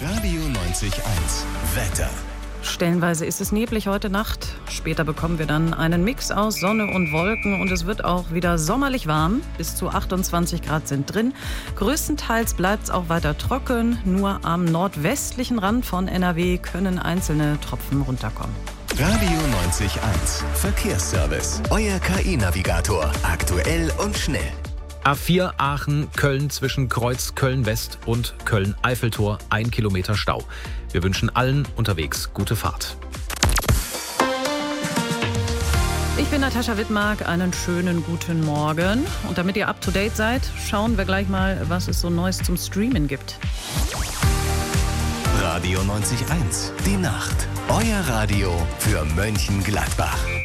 Radio 90.1 Wetter. Stellenweise ist es neblig heute Nacht. Später bekommen wir dann einen Mix aus Sonne und Wolken und es wird auch wieder sommerlich warm. Bis zu 28 Grad sind drin. Größtenteils bleibt es auch weiter trocken. Nur am nordwestlichen Rand von NRW können einzelne Tropfen runterkommen. Radio 90.1 Verkehrsservice. Euer KI-Navigator. Aktuell und schnell. A4 Aachen-Köln zwischen Kreuz Köln-West und Köln-Eiffeltor 1 Kilometer Stau. Wir wünschen allen unterwegs gute Fahrt. Ich bin Natascha Wittmark, einen schönen guten Morgen. Und damit ihr up to date seid, schauen wir gleich mal, was es so Neues zum Streamen gibt. Radio 90.1 Die Nacht. Euer Radio für Mönchengladbach.